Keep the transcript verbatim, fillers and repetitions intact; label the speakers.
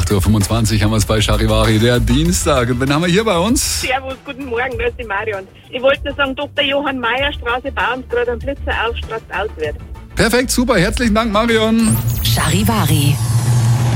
Speaker 1: acht Uhr fünfundzwanzig haben wir es bei Charivari, der Dienstag. Und wen haben wir hier bei uns?
Speaker 2: Servus, guten Morgen, da ist die Marion. Ich wollte nur sagen, Doktor Johann Mayer Straße bauen gerade einen Blitzer auf, strahlt aus wird.
Speaker 1: Perfekt, super, herzlichen Dank, Marion.
Speaker 3: Charivari.